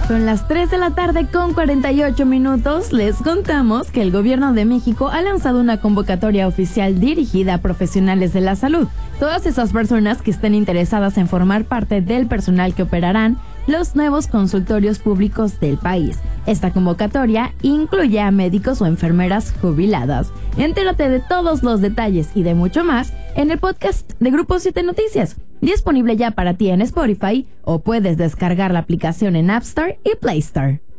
Son las 3 de la tarde con 48 minutos. Les contamos que el Gobierno de México ha lanzado una convocatoria oficial dirigida a profesionales de la salud. Todas esas personas que estén interesadas en formar parte del personal que operarán los nuevos consultorios públicos del país. Esta convocatoria incluye a médicos o enfermeras jubiladas. Entérate de todos los detalles y de mucho más en el podcast de Grupo 7 Noticias, disponible ya para ti en Spotify, o puedes descargar la aplicación en App Store y Play Store.